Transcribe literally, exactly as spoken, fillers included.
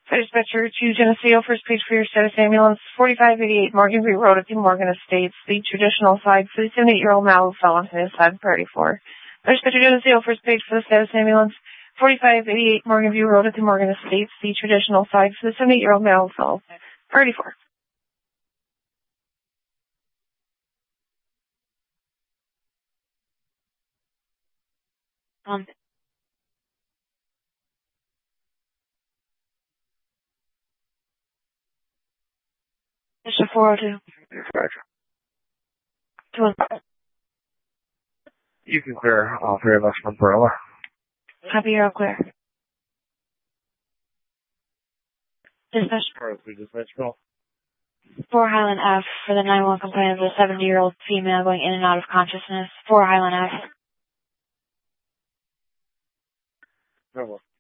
Dispatcher to Geneseo, first page for your status ambulance, forty-five eighty-eight Morgan View Road at the Morgan Estates, the traditional side, for the seventy-eight-year-old male who fell onto his side priority four. Dispatcher Geneseo, first page for the status ambulance, forty-five eighty-eight Morgan View Road at the Morgan Estates, the traditional side, for the seventy-eight-year-old male who fell priority four. Um. Mister four oh two. Two. You can clear all three of us from Umbrella. Copy, you're all clear. Dispatch. Dispatch call. four Highland F for the nine one one complaint of a seventy-year-old female going in and out of consciousness. four Highland F. No more.